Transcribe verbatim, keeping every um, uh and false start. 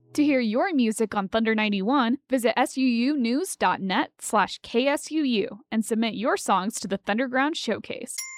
To hear your music on Thunder ninety-one, visit suunews.net slash KSUU and submit your songs to the Thunderground Showcase.